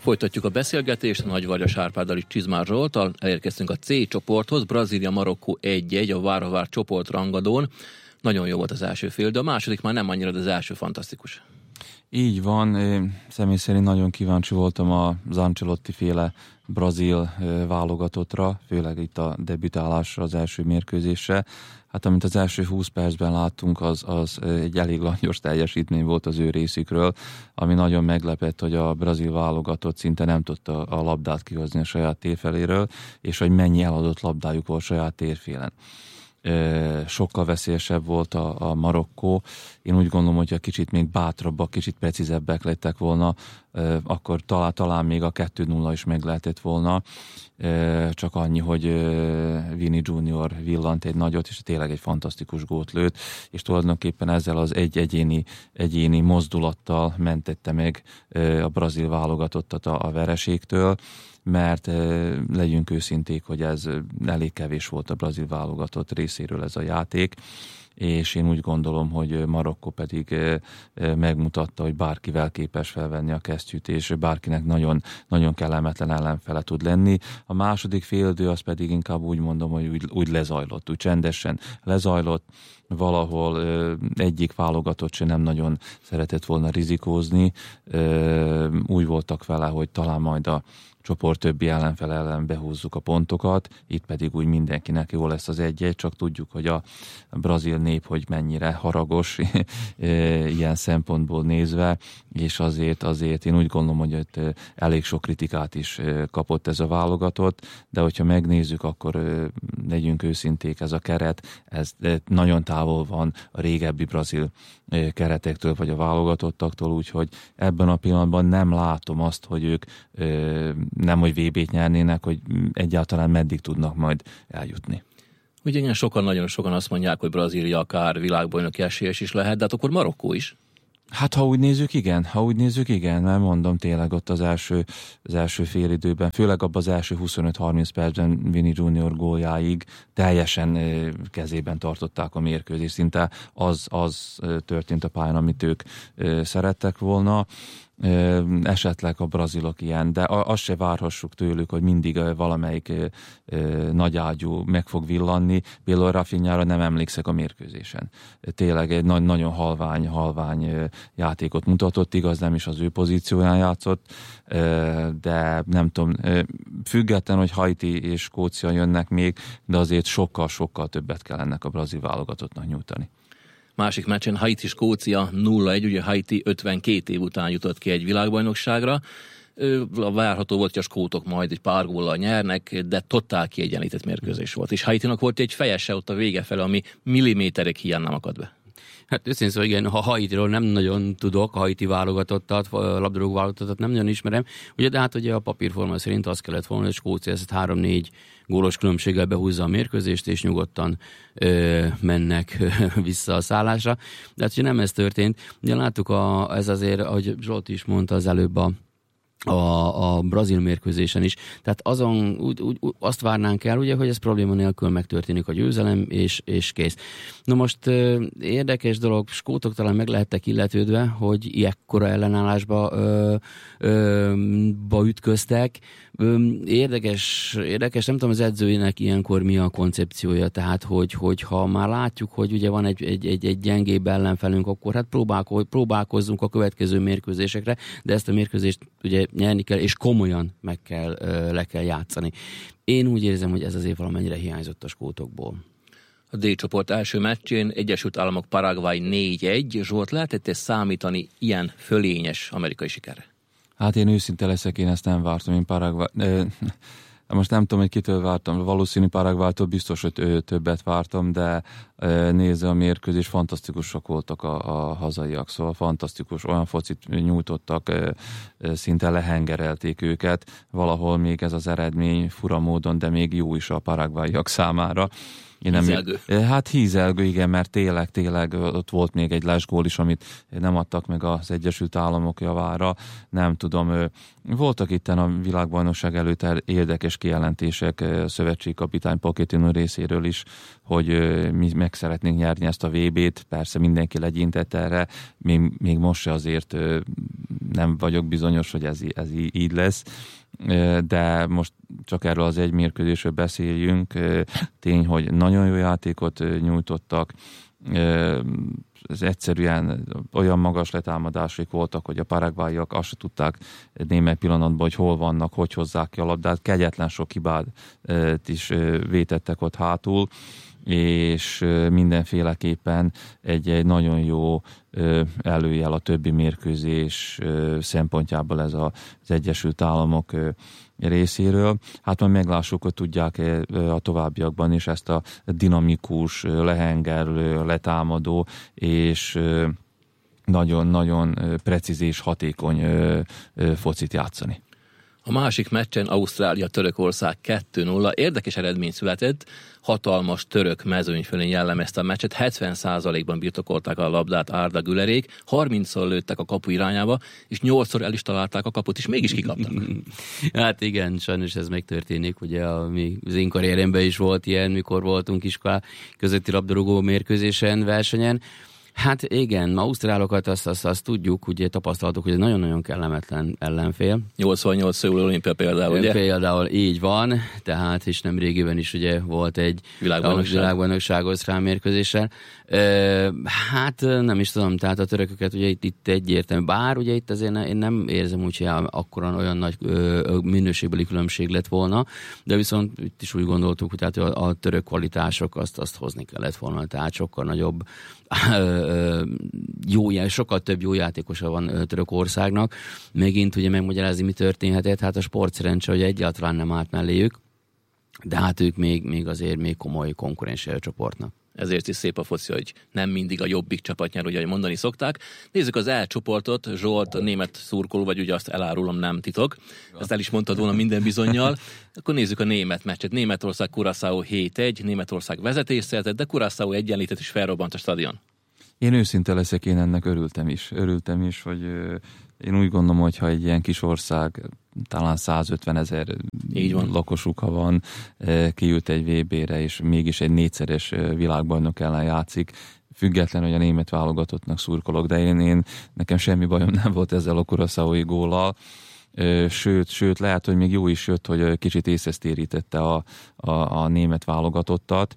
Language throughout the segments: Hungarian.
Folytatjuk a beszélgetést, a Nagyvargyas Árpáddal is Csizmár Zsolttal. Elérkeztünk a C csoporthoz, Brazília-Marokkó 1-1 a vár csoport rangadón. Nagyon jó volt az első fél, de a második már nem annyira, de az első fantasztikus. Így van, személy szerint nagyon kíváncsi voltam az Ancelotti féle brazil válogatottra, főleg itt a debütálásra, az első mérkőzésre. Hát amit az első 20 percben láttunk, az egy elég langyos teljesítmény volt az ő részükről, ami nagyon meglepett, hogy a brazil válogatott szinte nem tudta a labdát kihozni a saját térfeléről, és hogy mennyi eladott labdájuk volt saját térfélen. Sokkal veszélyesebb volt a Marokkó. Én úgy gondolom, hogy ha kicsit még bátrabbak, kicsit precízebbek lettek volna, akkor talán még a 2-0 is meg lehetett volna. Csak annyi, hogy Vini Junior villant egy nagyot, és tényleg egy fantasztikus gólt lőtt, és tulajdonképpen ezzel az egyéni mozdulattal mentette meg a brazil válogatottat a vereségtől, mert legyünk őszinték, hogy ez elég kevés volt a brazil válogatott részéről ez a játék, és én úgy gondolom, hogy Marokkó pedig megmutatta, hogy bárkivel képes felvenni a kesztyűt, és bárkinek nagyon, nagyon kellemetlen ellenfele tud lenni. A második félidő az pedig inkább úgy mondom, hogy úgy lezajlott, úgy csendesen lezajlott, valahol egyik válogatott se nem nagyon szeretett volna rizikózni, úgy voltak vele, hogy talán majd a csoport többi ellenfel ellen behúzzuk a pontokat, itt pedig úgy mindenkinek jó lesz az 1-1, csak tudjuk, hogy a brazil nép, hogy mennyire haragos ilyen szempontból nézve, és azért én úgy gondolom, hogy elég sok kritikát is kapott ez a válogatott, de hogyha megnézzük, akkor legyünk őszinték, ez a keret, ez nagyon távol van a régebbi brazil keretektől, vagy a válogatottaktól, úgyhogy ebben a pillanatban nem látom azt, hogy ők nem, hogy VB-t nyernének, hogy egyáltalán meddig tudnak majd eljutni. Ugye igen, nagyon sokan azt mondják, hogy Brazília akár világbajnoki esélyes is lehet, de hát akkor Marokkó is. Hát ha úgy nézzük, igen, mert mondom tényleg ott az első félidőben, főleg abban az első 25-30 percben Vini Junior góljáig teljesen kezében tartották a mérkőzést, szinte az történt a pályán, amit ők szerettek volna. Esetleg a brazilok ilyen, de azt se várhassuk tőlük, hogy mindig valamelyik nagyágyú meg fog villanni. Például Rafinhára nem emlékszek a mérkőzésen. Tényleg egy nagyon halvány játékot mutatott, igaz, nem is az ő pozícióján játszott, de nem tudom, független, hogy Haiti és Skócia jönnek még, de azért sokkal többet kell ennek a brazil válogatottnak nyújtani. Másik meccsen Haiti-Skócia 0-1, ugye Haiti 52 év után jutott ki egy világbajnokságra. Várható volt, hogy a skótok majd egy pár góllal nyernek, de totál kiegyenlített mérkőzés volt. És Haitinak volt egy fejese ott a vége fele, ami milliméterek hiány nem akad be. Hát őszintén szóval igen, ha Haitiról nem nagyon tudok, a Haiti válogatottat, labdarúgó válogatottat nem nagyon ismerem, ugye, de hát ugye a papírforma szerint az kellett volna, hogy Skócia ezt 3-4 gólos különbséggel behúzza a mérkőzést, és nyugodtan mennek vissza a szállásra. De hát ugye nem ez történt. Ugye láttuk, ez azért, ahogy Zsolt is mondta az előbb a brazil mérkőzésen is. Tehát azon azt várnánk el, ugye, hogy ez probléma nélkül megtörténik a győzelem, és kész. Na most érdekes dolog, skótok talán meg lehettek illetődve, hogy ekkora ellenállásba ütköztek. Érdekes, nem tudom az edzőjének ilyenkor mi a koncepciója, tehát hogy ha már látjuk, hogy ugye van egy gyengébb ellenfelünk, akkor hát próbálkozzunk a következő mérkőzésekre, de ezt a mérkőzést ugye nyerni kell, és komolyan le kell játszani. Én úgy érzem, hogy ez azért valamennyire hiányzott a skótokból. A D csoport első meccsén Egyesült Államok Paraguay 4-1. Zsolt, lehetett számítani ilyen fölényes amerikai sikerre? Hát én őszinte leszek, én ezt nem vártam. Én most nem tudom, hogy kitől vártam, valószínű Paraguaytól biztos, hogy többet vártam, de nézve a mérkőzés, fantasztikusak voltak a hazaiak, szóval fantasztikus, olyan focit nyújtottak, szinte lehengerelték őket, valahol még ez az eredmény fura módon, de még jó is a paraguayiak számára. Hízelgő. Hát hízelgő, igen, mert tényleg ott volt még egy lesgól is, amit nem adtak meg az Egyesült Államok javára. Nem tudom, voltak itten a világbajnokság előtt érdekes kijelentések szövetségkapitány Pochettino részéről is, hogy mi meg szeretnénk nyerni ezt a VB-t, persze mindenki legyintett erre, még most se azért nem vagyok bizonyos, hogy ez így lesz, de most csak erről az egy mérkőzésről beszéljünk. Tény, hogy nagyon jó játékot nyújtottak, ez egyszerűen olyan magas letámadások voltak, hogy a paraguayiak azt se tudták némely pillanatban, hogy hol vannak, hogy hozzák ki a labdát, kegyetlen sok hibát is vétettek ott hátul, és mindenféleképpen egy nagyon jó előjel a többi mérkőzés szempontjából ez az Egyesült Államok részéről. Hát majd meglássuk, hogy tudják a továbbiakban is ezt a dinamikus, lehengerlő, letámadó és nagyon-nagyon precíz és hatékony focit játszani. A másik meccsen Ausztrália-Törökország 2-0. Érdekes eredmény született, hatalmas török mezőny fölén jellemezte a meccset, 70%-ban birtokolták a labdát Arda Gülerék, 30-szor lőttek a kapu irányába, és 8-szor el is találták a kaput, és mégis kikaptak. Hát igen, sajnos ez megtörténik, ugye az én karrieremben is volt ilyen, mikor voltunk iskolá közötti labdarúgó mérkőzésen, versenyen. Hát igen, ausztrálokat azt tudjuk, ugye tapasztaltuk, hogy ez nagyon-nagyon kellemetlen ellenfél. 88 Szöul olimpia például, ugye? Például így van, tehát és nem régiben is ugye volt egy világbajnokság osztrák mérkőzéssel. Hát nem is tudom, tehát a törököket ugye itt egyértelmű, bár ugye itt azért én nem érzem úgy, hogy akkora olyan nagy minőségbeli különbség lett volna, de viszont itt is úgy gondoltuk, hogy tehát a török kvalitások azt hozni kellett volna, tehát sokkal nagyobb sokkal több jó játékosa van Törökországnak. Megint ugye megmagyarázni, mi történhetett, hát a sportszerencse, hogy egyáltalán nem állt melléjük, de hát ők még azért komoly konkurensei a csoportnak. Ezért is szép a foci, hogy nem mindig a jobbik csapat nyer, ugye, ahogy mondani szokták. Nézzük az E csoportot, Zsolt, a német szurkoló, vagy ugye azt elárulom, nem titok. Ezt el is mondtad volna minden bizonnyal. Akkor nézzük a német meccset. Németország Curaçao 7-1, Németország vezetés szerzett, de Curaçao egyenlített és felrobbant a stadion. Én őszinte leszek, én ennek örültem is, hogy én úgy gondolom, hogy ha egy ilyen kis ország, talán 150 000 lakosuk, ha van, kijut egy VB-re, és mégis egy 4-szeres világbajnok ellen játszik, független, hogy a német válogatottnak szurkolok, de nekem semmi bajom nem volt ezzel a curaçaói góllal. Sőt, lehet, hogy még jó is jött, hogy kicsit észesztérítette a német válogatottat,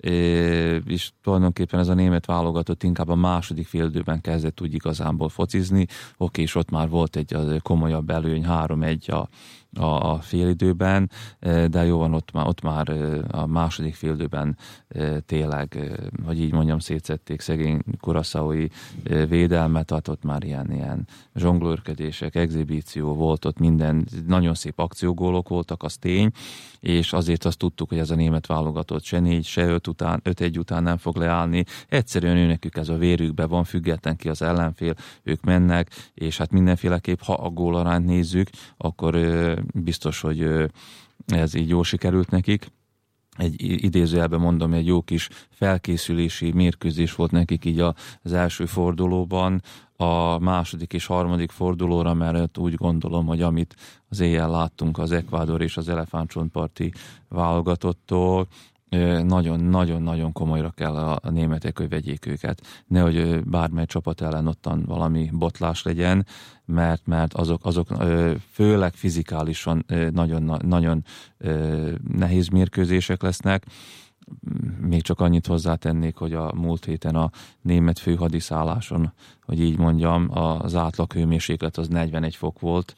és tulajdonképpen ez a német válogatott inkább a második félidőben kezdett úgy igazából focizni. Oké, és ott már volt egy komolyabb előny, 3-1 a félidőben, de jó van, ott már a második félidőben tényleg, hogy így mondjam, szétszették szegény curaçaói védelmet, tehát ott már ilyen zsonglőrkedések, exhibíció volt, ott minden, nagyon szép akciógólok voltak, az tény, és azért azt tudtuk, hogy ez a német válogatott se 4, se 5-1 után nem fog leállni. Egyszerűen őnekük ez a vérükben van, független ki az ellenfél, ők mennek, és hát mindenféleképp, ha a gólarányt nézzük, akkor biztos, hogy ez így jól sikerült nekik. Egy idézőjelben mondom, egy jó kis felkészülési mérkőzés volt nekik így az első fordulóban, a második és harmadik fordulóra, mert úgy gondolom, hogy amit az éjjel láttunk az Ecuador és az elefántcsontparti válogatottól, nagyon-nagyon komolyra kell a németek, hogy vegyék őket. Nehogy bármely csapat ellen ottan valami botlás legyen, mert azok főleg fizikálisan nagyon nehéz mérkőzések lesznek. Még csak annyit hozzátennék, hogy a múlt héten a német főhadiszálláson, hogy így mondjam, az átlag hőmérséklet az 41 fok volt,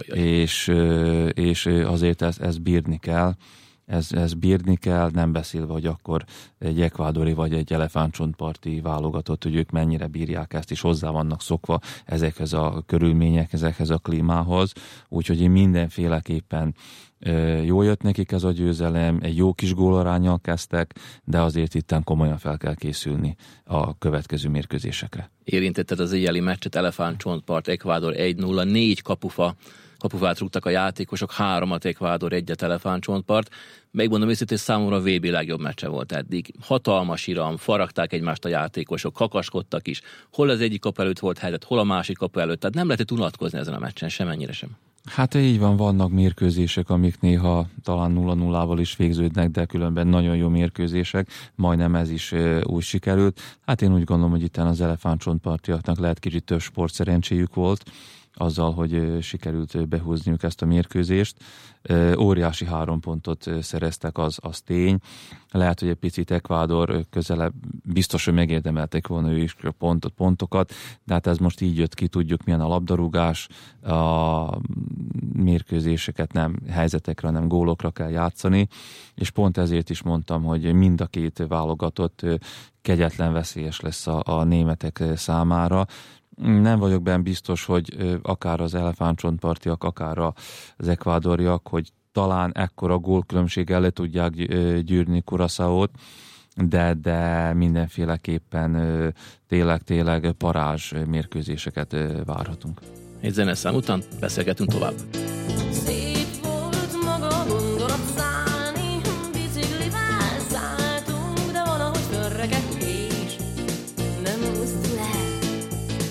és azért ezt bírni kell. Ez bírni kell, nem beszélve, hogy akkor egy ekvádori vagy egy elefántcsontparti válogatott, hogy ők mennyire bírják ezt, és hozzá vannak szokva ezekhez a körülmények, ezekhez a klímához. Úgyhogy én mindenféleképpen jól jött nekik ez a győzelem, egy jó kis gólaránnyal kezdtek, de azért itten komolyan fel kell készülni a következő mérkőzésekre. Érintetted az éjjeli meccset, elefántcsontpart, Ecuador 1-0, 4 kapufa kapufát rúgtak a játékosok, 3-at Ekvádor, 1-et elefántcsontpart. Megmondom őszintén, számomra a VB legjobb meccse volt eddig. Hatalmas iram, faragták egymást a játékosok, kakaskodtak is. Hol az egyik kapu előtt volt helyzet, hol a másik kapu előtt. Tehát nem lehetett unatkozni ezen a meccsen, semennyire sem. Hát így van, vannak mérkőzések, amik néha talán 0-0-val is végződnek, de különben nagyon jó mérkőzések, majdnem ez is úgy sikerült. Hát én úgy gondolom, hogy itt az elefántcsontpartiaknak lehet kicsit több sportszerencséjük volt, azzal, hogy sikerült behúzniuk ezt a mérkőzést. Óriási 3 pontot szereztek, az tény. Lehet, hogy egy picit Ekvádor közelebb, biztos, hogy megérdemelték volna ő is pontokat, de hát ez most így jött ki, tudjuk milyen a labdarúgás, a mérkőzéseket nem helyzetekre, hanem gólokra kell játszani, és pont ezért is mondtam, hogy mind a két válogatott kegyetlen veszélyes lesz a németek számára. Nem vagyok benne biztos, hogy akár az elefántcsontpartiak, akár az ekvádoriak, hogy talán ekkora gólkülönbséggel le tudják gyűrni Curaçaót, de mindenféleképpen tényleg parázs mérkőzéseket várhatunk. Egy zeneszám után beszélgetünk tovább.